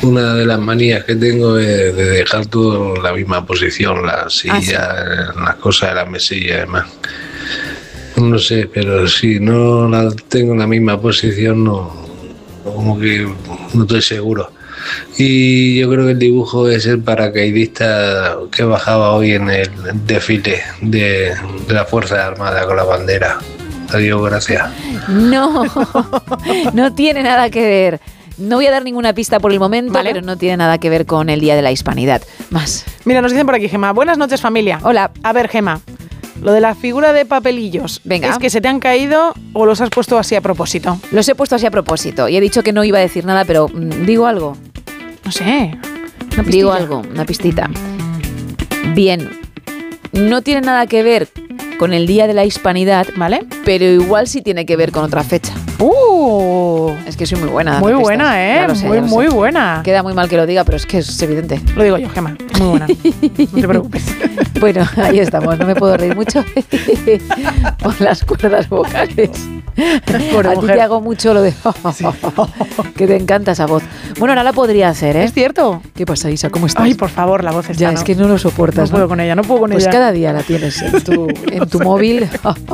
una de las manías que tengo es de dejar todo en la misma posición, la silla, las cosas de la mesilla y demás. No sé, pero si no la tengo en la misma posición, no, como que no estoy seguro. Y yo creo que el dibujo es el paracaidista que bajaba hoy en el desfile de la Fuerza Armada con la bandera. Adiós, gracias. No, no tiene nada que ver. No voy a dar ninguna pista por el momento, ¿vale? Pero no tiene nada que ver con el Día de la Hispanidad. Más. Mira, nos dicen por aquí, Gemma. Buenas noches, familia. Hola. A ver, Gemma, lo de la figura de papelillos. Venga. ¿Es que se te han caído o los has puesto así a propósito? Los he puesto así a propósito y he dicho que no iba a decir nada, pero digo algo. No sé. Digo algo, una pistita. Bien. No tiene nada que ver con el Día de la Hispanidad, ¿vale? Pero igual sí tiene que ver con otra fecha. Es que soy muy buena. Muy buena, ¿eh? Muy buena. Queda muy mal que lo diga, pero es que es evidente. Lo digo yo, Gemma. Muy buena. No te preocupes. Bueno, ahí estamos. No me puedo reír mucho por las cuerdas vocales. A ti te hago mucho lo de que te encanta esa voz. Bueno, ahora la podría hacer, ¿eh? Es cierto. ¿Qué pasa, Isa? ¿Cómo estás? Ay, por favor, la voz está. Ya, es que no lo soportas. No puedo con ella, no puedo con ella. Pues cada día la tienes en tu móvil.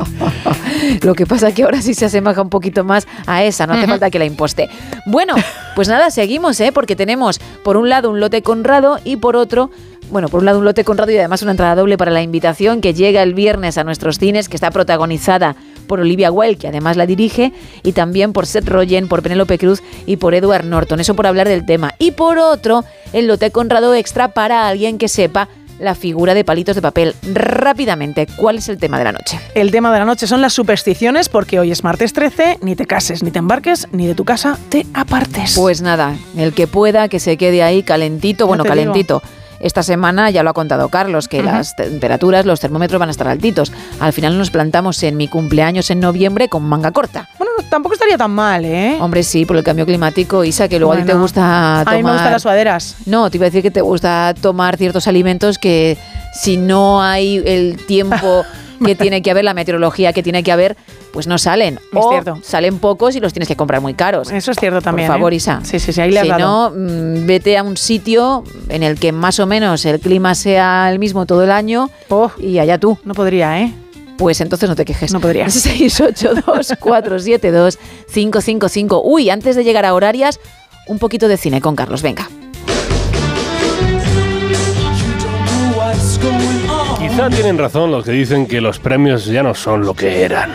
Lo que pasa es que ahora sí se asemeja un poquito más a esa, no hace falta que la imposte. Bueno, pues nada, seguimos, porque tenemos por un lado un lote Conrado y por otro... Bueno, por un lado un lote Conrado y además una entrada doble para La Invitación que llega el viernes a nuestros cines, que está protagonizada por Olivia Wilde, que además la dirige, y también por Seth Rogen, por Penélope Cruz y por Edward Norton. Eso por hablar del tema. Y por otro, el lote Conrado extra para alguien que sepa la figura de palitos de papel. Rápidamente, ¿cuál es el tema de la noche? El tema de la noche son las supersticiones, porque hoy es martes 13, ni te cases, ni te embarques, ni de tu casa te apartes. Pues nada, el que pueda, que se quede ahí calentito, bueno, calentito. Esta semana ya lo ha contado Carlos, que las temperaturas, los termómetros van a estar altitos. Al final nos plantamos en mi cumpleaños en noviembre con manga corta. Bueno, tampoco estaría tan mal, ¿eh? Hombre, sí, por el cambio climático, Isa, que luego a ti te gusta tomar... A mí me gustan las sudaderas. No, te iba a decir que te gusta tomar ciertos alimentos que si no hay el tiempo que tiene que haber, la meteorología que tiene que haber, pues no salen. Es cierto. Salen pocos y los tienes que comprar muy caros. Eso es cierto también. Por favor, Isa. Sí, ahí le has dado. Si no, vete a un sitio en el que más o menos el clima sea el mismo todo el año y allá tú. No podría, ¿eh? Pues entonces no te quejes. No podría. 682-472-555. Uy, antes de llegar a horarias, un poquito de cine con Carlos. Venga. Quizá tienen razón los que dicen que los premios ya no son lo que eran.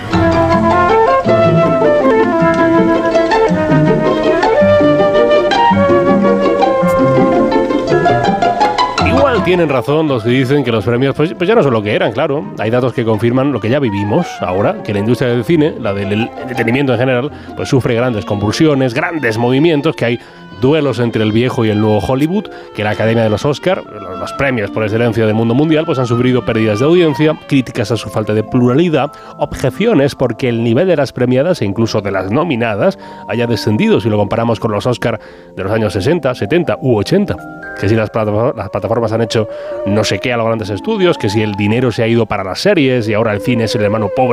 Igual tienen razón los que dicen que los premios pues ya no son lo que eran, claro. Hay datos que confirman lo que ya vivimos ahora, que la industria del cine, la del entretenimiento en general, pues sufre grandes convulsiones, grandes movimientos, que hay duelos entre el viejo y el nuevo Hollywood, que la Academia de los Oscar, los premios por excelencia del mundo mundial, pues han sufrido pérdidas de audiencia, críticas a su falta de pluralidad, objeciones porque el nivel de las premiadas e incluso de las nominadas haya descendido si lo comparamos con los Oscar de los años 60, 70 u 80. Que si las plataformas han hecho no sé qué a los grandes estudios, que si el dinero se ha ido para las series y ahora el cine es el hermano pobre